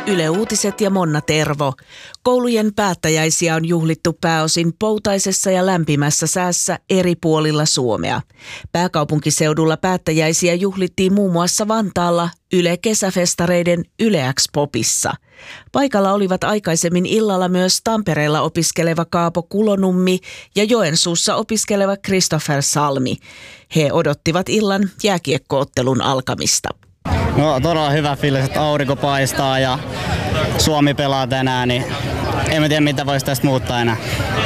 Yle Uutiset ja Monna Tervo. Koulujen päättäjäisiä on juhlittu pääosin poutaisessa ja lämpimässä säässä eri puolilla Suomea. Pääkaupunkiseudulla päättäjäisiä juhlittiin muun muassa Vantaalla Yle Kesäfestareiden Yle X-popissa. Paikalla olivat aikaisemmin illalla myös Tampereella opiskeleva Kaapo Kulonummi ja Joensuussa opiskeleva Christopher Salmi. He odottivat illan jääkiekko-ottelun alkamista. No todella hyvä fiilis, että aurinko paistaa ja Suomi pelaa tänään, niin en tiedä mitä voisi tästä muuttaa enää.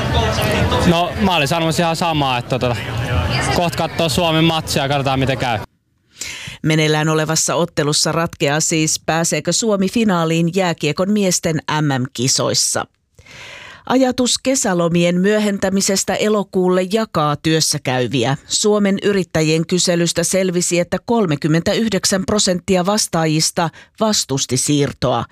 No mä olin sanomassa ihan samaa, että kohta katsoo Suomen matsia ja katsotaan miten käy. Meneillään olevassa ottelussa ratkeaa siis, pääseekö Suomi finaaliin jääkiekon miesten MM-kisoissa. Ajatus kesälomien myöhentämisestä elokuulle jakaa työssäkäyviä. Suomen yrittäjien kyselystä selvisi, että 39% vastaajista vastusti siirtoa.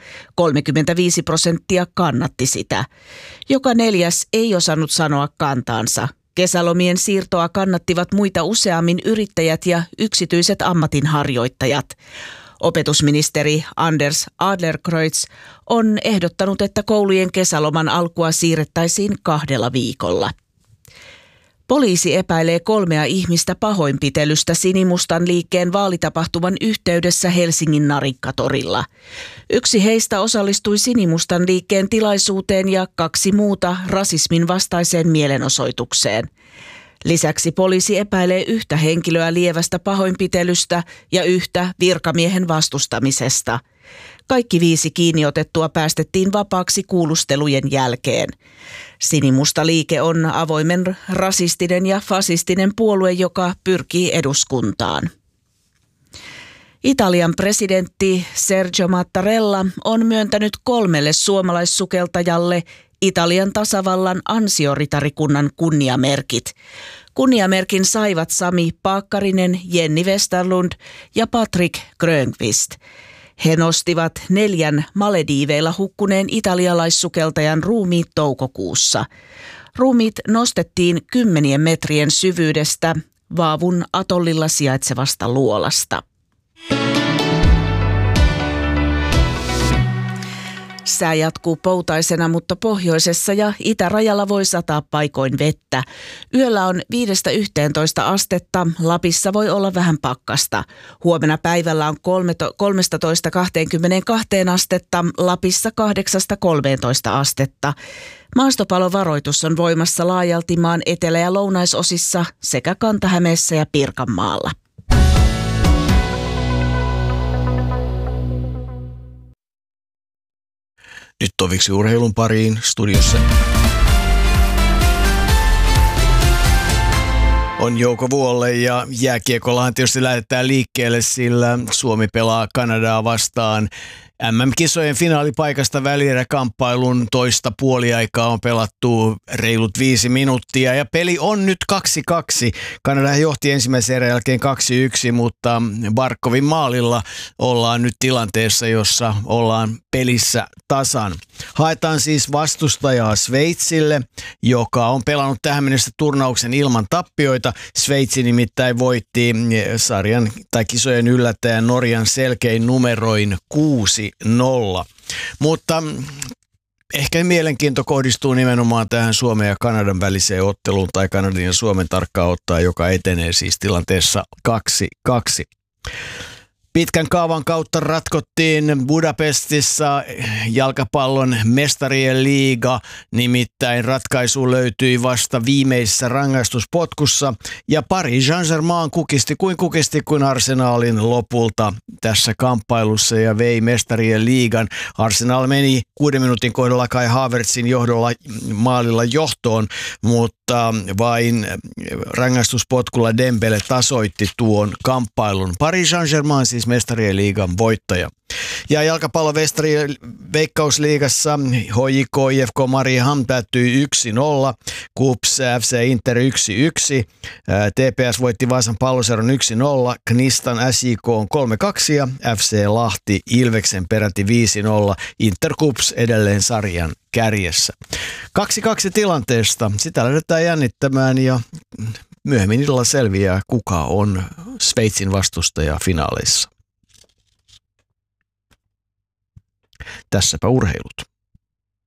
35% kannatti sitä. Joka neljäs ei osannut sanoa kantaansa. Kesälomien siirtoa kannattivat muita useammin yrittäjät ja yksityiset ammatinharjoittajat. Opetusministeri Anders Adlercreutz on ehdottanut, että koulujen kesäloman alkua siirrettäisiin 2 viikolla. Poliisi epäilee 3 ihmistä pahoinpitelystä Sinimustan liikkeen vaalitapahtuman yhteydessä Helsingin Narikkatorilla. Yksi heistä osallistui Sinimustan liikkeen tilaisuuteen ja 2 muuta rasismin vastaiseen mielenosoitukseen. Lisäksi poliisi epäilee 1 henkilöä lievästä pahoinpitelystä ja 1 virkamiehen vastustamisesta. Kaikki 5 kiinniotettua päästettiin vapaaksi kuulustelujen jälkeen. Sinimusta liike on avoimen rasistinen ja fasistinen puolue, joka pyrkii eduskuntaan. Italian presidentti Sergio Mattarella on myöntänyt 3 suomalaissukeltajalle Italian tasavallan ansioritarikunnan kunniamerkit. Kunniamerkin saivat Sami Paakkarinen, Jenni Westerlund ja Patrick Grönqvist. He nostivat 4 Malediiveilla hukkuneen italialaissukeltajan ruumiit toukokuussa. Ruumiit nostettiin 10 metrien syvyydestä Vaavun atollilla sijaitsevasta luolasta. Sää jatkuu poutaisena, mutta pohjoisessa ja itärajalla voi sataa paikoin vettä. Yöllä on 5–11 astetta, Lapissa voi olla vähän pakkasta. Huomenna päivällä on 13–22 astetta, Lapissa 8–13 astetta. Maastopalovaroitus on voimassa laajalti maan etelä- ja lounaisosissa sekä Kanta-Hämeessä ja Pirkanmaalla. Nyt toviksi urheilun pariin studiossa on Jouko Vuolle ja jääkiekollahan tietysti lähdetään liikkeelle, sillä Suomi pelaa Kanadaa vastaan. MM-kisojen finaalipaikasta välieräkamppailun toista puoliaikaa on pelattu reilut 5 minuuttia ja peli on nyt 2-2. Kanada johti ensimmäisen erän jälkeen 2-1, mutta Barkovin maalilla ollaan nyt tilanteessa, jossa ollaan pelissä tasan. Haetaan siis vastustajaa Sveitsille, joka on pelannut tähän mennessä turnauksen ilman tappioita. Sveitsi nimittäin voitti sarjan tai kisojen yllättäjän Norjan selkein numeroin 6-0. Mutta ehkä mielenkiinto kohdistuu nimenomaan tähän Suomen ja Kanadan väliseen otteluun tai Kanadan ja Suomen tarkkaan ottaa, joka etenee siis tilanteessa 2-2. Pitkän kaavan kautta ratkottiin Budapestissa jalkapallon mestarien liiga, nimittäin ratkaisu löytyi vasta viimeisessä rangaistuspotkussa ja Paris Saint-Germain kukisti kuin Arsenalin lopulta tässä kamppailussa ja vei mestarien liigan. Arsenal meni 6 minuutin kohdalla Kai Havertzin johdolla maalilla johtoon, mutta vain rangaistuspotkulla Dembele tasoitti tuon kamppailun. Paris Saint-Germain siis mestarien liigan voittaja. Ja jalkapallovestarien Veikkausliigassa HJK IFK Mariehamn päättyi 1-0, KuPS FC Inter 1-1, TPS voitti Vaasan Palloseron 1-0, Knistan SJK on 3-2 ja FC Lahti Ilveksen peräti 5-0, Inter KuPS edelleen sarjan kärjessä. 2-2 tilanteesta, sitä lähdetään jännittämään ja myöhemmin illalla selviää, kuka on Sveitsin vastustaja finaaleissa. Tässäpä urheilut.